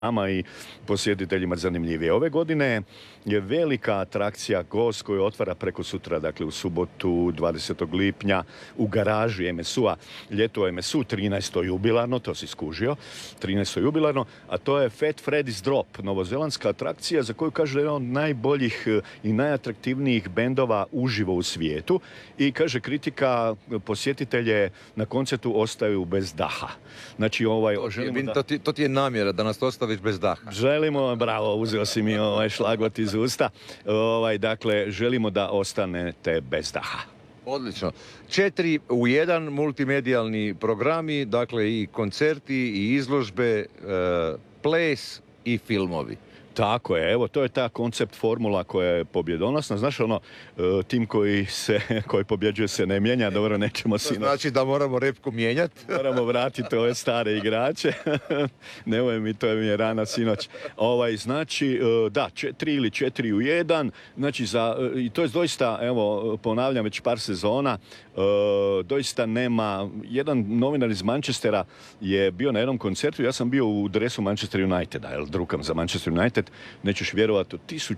nama i posjetiteljima zanimljivije. Ove godine je velika atrakcija gost koju otvara preko sutra, dakle u subotu 20. lipnja u garaži MSU-a. Ljeto MSU, 13. jubilarno, to si skužio, 13. jubilarno, a to je Fat Freddy's Drop, novozelandska atrakcija za koju kaže jedan od najboljih i najatraktivnijih bendova uživo u svijetu. I kaže kritika, posjetitelje na koncertu ostaju bez daha. Znači, to ti je namjera da nas ostaviš bez daha. Želimo, bravo, uzeo si mi šlagot iz usta. Dakle, želimo da ostanete bez daha. Odlično. 4 u 1 multimedijalni programi, dakle i koncerti i izložbe, ples i filmovi. Tako je, evo, to je ta koncept formula koja je pobjedonosna. Znaš, tim koji pobjeđuje se ne mijenja, dobro, nećemo sinoć. To znači da moramo repku mijenjati? Moramo vratiti ove stare igrače. Nemoj mi, to mi je rana sinoć. Znači, da, 3 ili 4 u 1. Znači, i to je doista, evo, ponavljam već par sezona, doista nema. Jedan novinar iz Manchestera je bio na jednom koncertu, ja sam bio u dresu Manchester Uniteda, drukam za Manchester United, nećeš vjerovati,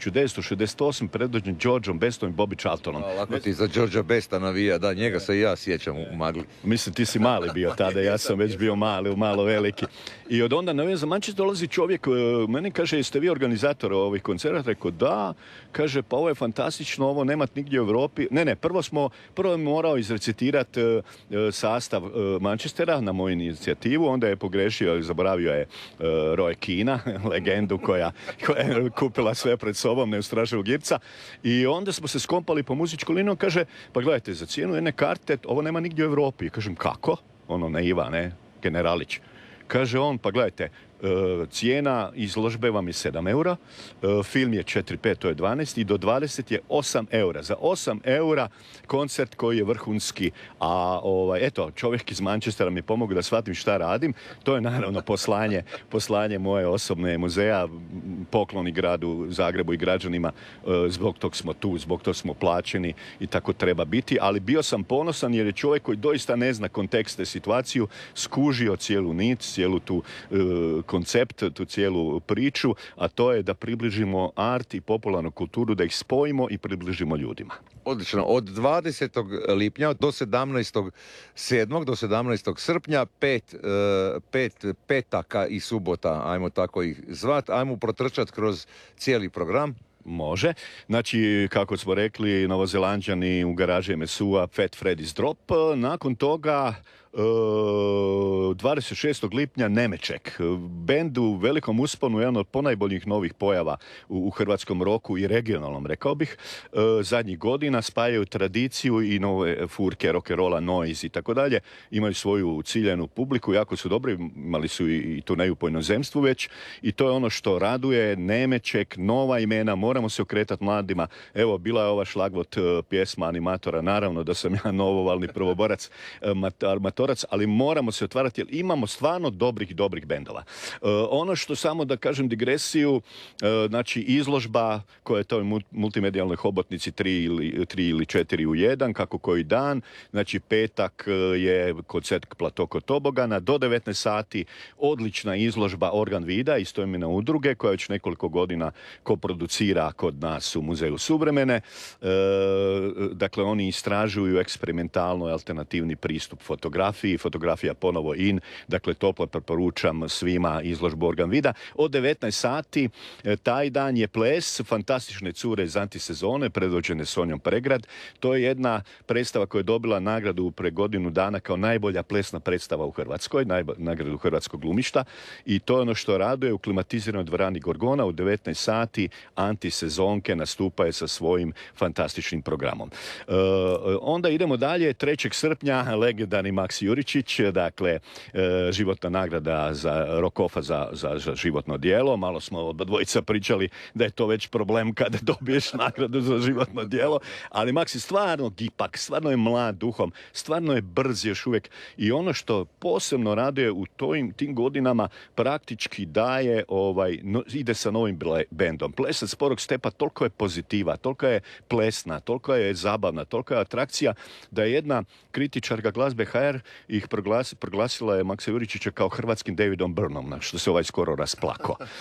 1968 predvođen Georgeom Bestom i Bobby Charltonom. Lako ti za Georgea Besta navija, da, njega se i ja sjećam u magli. Mislim, ti si mali bio tada, ja sam već bio malo veliki. I od onda navijam za Manchester dolazi čovjek, meni kaže, jeste vi organizator ovih koncerata? Rekao, da. Kaže, pa ovo je fantastično, ovo nemat nigdje u Europi. Ne, prvo je morao izrecitirati sastav Manchestera na moju inicijativu, onda je pogrešio, zaboravio je Roy Keane, legendu koja je kupila sve pred sobom, neustrašivog Irca. I onda smo se skompali po muzičku liniju, kaže, pa gledajte, za cijenu jedne karte, ovo nema nigdje u Europi. Kažem, kako? Naiva, generalić. Kaže on, pa gledajte, cijena izložbe vam je 7 eura, film je 4-5, to je 12 i do 20 je 8 eura. Za 8 eura koncert koji je vrhunski, a eto, čovjek iz Manchestera mi pomogao da shvatim šta radim. To je naravno poslanje moje osobne muzeja, pokloni gradu Zagrebu i građanima, zbog tog smo tu, zbog tog smo plaćeni i tako treba biti, ali bio sam ponosan jer je čovjek koji doista ne zna kontekste, situaciju, skužio cijelu nit, cijelu tu koncept, tu cijelu priču, a to je da približimo art i popularnu kulturu, da ih spojimo i približimo ljudima. Odlično. Od 20. lipnja do 17.7. do 17. srpnja 5 petaka i subota, ajmo tako ih zvat, ajmo protrčati kroz cijeli program. Može. Znači, kako smo rekli, Novozelanđani u garaži MSU-a, Fat Freddy's Drop. Nakon toga 26. lipnja Nemeček, bend u velikom usponu, jedan od ponajboljih novih pojava u hrvatskom roku i regionalnom, rekao bih. Zadnjih godina spajaju tradiciju i nove furke, rock'n'rolla, noise i tako dalje. Imaju svoju ciljenu publiku, jako su dobri, imali su i turneju po inozemstvu već i to je ono što raduje. Nemeček, nova imena, moramo se okretati mladima. Evo, bila je ova šlagvot pjesma animatora, naravno da sam ja novovalni prvoborac, ali moramo se otvarati jer imamo stvarno dobrih bendova. Ono što samo da kažem digresiju, znači izložba koja je toj multimedijalnoj hobotnici 3 ili 4 u 1, kako koji dan, znači petak je koncert Plato kod Tobogana, do 19 sati odlična izložba Organ Vida, istoimena udruge koja već nekoliko godina koproducira kod nas u Muzeju suvremene. Dakle, oni istražuju eksperimentalno alternativni pristup fotografija ponovo in, dakle toplo preporučam svima izložbu Organ Vida. Od 19 sati taj dan je ples, fantastične cure iz antisezone, predvođene Sonjom Pregrad. To je jedna predstava koja je dobila nagradu pre godinu dana kao najbolja plesna predstava u Hrvatskoj, nagradu Hrvatskog glumišta, i to je ono što raduje u klimatiziranoj dvorani Gorgona. U 19 sati antisezonke nastupaju sa svojim fantastičnim programom. Onda idemo dalje, 3. srpnja legendarni Maks Juričić, dakle životna nagrada za Rokofa za životno djelo. Malo smo obadvojica pričali da je to već problem kada dobiješ nagradu za životno djelo, ali Maks je stvarno gipak, stvarno je mlad duhom, stvarno je brz još uvijek i ono što posebno raduje u tim godinama praktički daje, ide sa novim bendom. Plesac Sporog stepa toliko je pozitiva, toliko je plesna, toliko je zabavna, toliko je atrakcija da je jedna kritičarka glazbe HR ih proglasila je Maksa Juričića kao hrvatskim Davidom Byrnom, na što se ovaj skoro rasplako.